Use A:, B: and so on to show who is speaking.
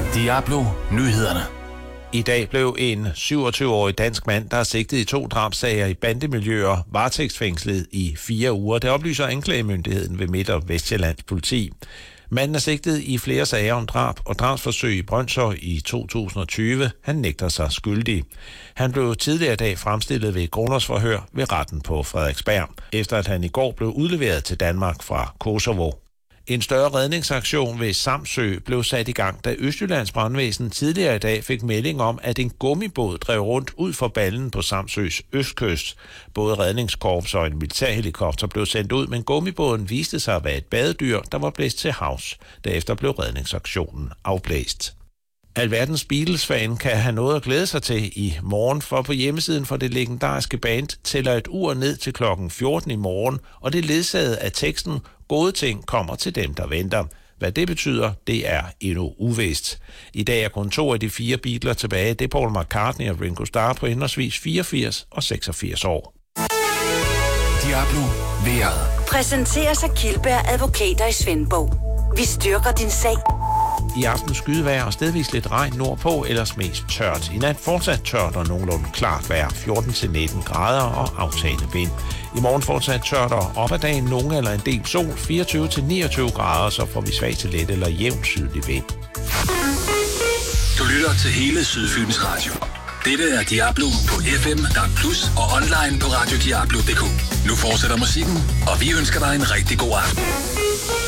A: Diablo Nyhederne.
B: I dag blev en 27-årig dansk mand, der er sigtet i 2 drabssager i bandemiljøer, varetægtsfængslet i 4 uger. Det oplyser anklagemyndigheden ved Midt- og Vestjyllands politi. Manden er sigtet i flere sager om drab og drabsforsøg i Brønshøj i 2020. Han nægter sig skyldig. Han blev tidligere i dag fremstillet ved et grundlovsforhør ved retten på Frederiksberg, efter at han i går blev udleveret til Danmark fra Kosovo. En større redningsaktion ved Samsø blev sat i gang, da Østjyllands Brandvæsen tidligere i dag fik melding om, at en gummibåd drev rundt ud for ballen på Samsøs østkyst. Både redningskorps og en militærhelikopter blev sendt ud, men gummibåden viste sig at være et badedyr, der var blæst til havs. Derefter blev redningsaktionen afblæst. Alverdens Beatles-fan kan have noget at glæde sig til i morgen, for på hjemmesiden for det legendariske band tæller et ur ned til klokken 14 i morgen, og det er ledsaget af teksten "Gode ting kommer til dem, der venter". Hvad det betyder, det er endnu uvist. I dag er kun 2 af de 4 Beatles tilbage. Det er Paul McCartney og Ringo Starr på henholdsvis 84 og 86 år.
A: Diablo vejret.
C: Præsenteres af Kildberg Advokater i Svendborg. Vi styrker din sag.
B: I aften skydevejr og stedvis lidt regn nordpå, ellers mest tørt. I nat fortsat tørt og nogenlunde klart vejr, 14-19 grader og aftagende vind. I morgen fortsat tørt og op ad dagen nogen eller en del sol, 24-29 grader, så får vi svag til let eller jævnt sydlig vind.
A: Du lytter til hele Sydfyns Radio. Dette er Diablo på FM, DAB+ og online på radiodiablo.dk. Nu fortsætter musikken, og vi ønsker dig en rigtig god aften.